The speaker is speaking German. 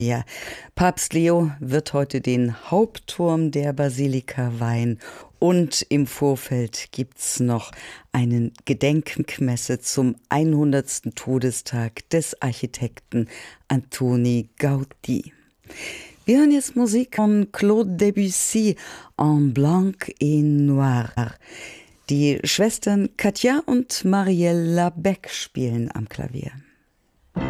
Ja, Papst Leo wird heute den Hauptturm der Basilika weihen und im Vorfeld gibt's noch eine Gedenkmesse zum 100. Todestag des Architekten Antoni Gaudí. Wir hören jetzt Musik von Claude Debussy, En Blanc et Noir. Die Schwestern Katja und Marielle Labec spielen am Klavier.